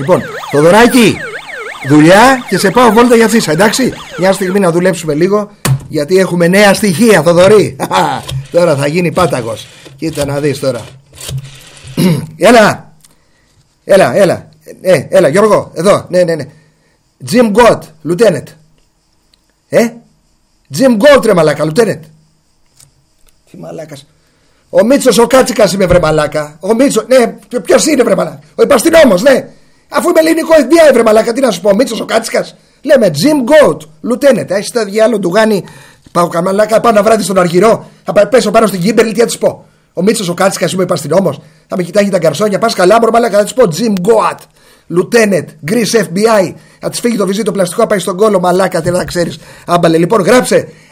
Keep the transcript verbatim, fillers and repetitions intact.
Λοιπόν, Θοδωράκη, δουλειά και σε πάω βόλτα για Φίσα, εντάξει. Μια στιγμή να δουλέψουμε λίγο, γιατί έχουμε νέα στοιχεία, Θοδωρή. Τώρα θα γίνει πάταγος. Κοίτα να δεις τώρα. Έλα, έλα, έλα. Ε, έλα, Γιώργο, εδώ, ναι, ναι, ναι. Jim Goat, Lieutenant. Ε, Jim Goat, ρε μαλάκα, Lieutenant. Τι μαλάκας. Ο Μίτσος ο Κάτσικας είμαι, βρε μαλάκα. Ο Μίτσος, ναι, ποιος είναι, βρε μαλάκα. Ο υπαστηνόμος, ναι. Αφού είμαι ελληνικό εφ μπι άι, βρε μαλάκα, τι να σου πω, ο Μίτσος ο Κάτσικας. Λέμε Jim Goat, Lieutenant. Έχεις τα διάλογο του Γάνη. Πάω καμαλάκα, πάω ένα βράδυ στον Αργυρό. Θα πέσω πάνω στην Κίμπερλι, τι θα της πω. Ο Μίτσος ο Κάτσικας είμαι, υπαστηνόμος. Θα με κοιτάγει τα καρσόνια, πας καλά, μωρό μαλάκα, θα της πω Jim Goat, Lieutenant, Greece εφ μπι άι. Θα της φύγει το βυζί το πλαστικό, πάει στον κόλο, μαλάκα, τι να ξέρεις. Άμπαλε, λοιπόν, γράψε.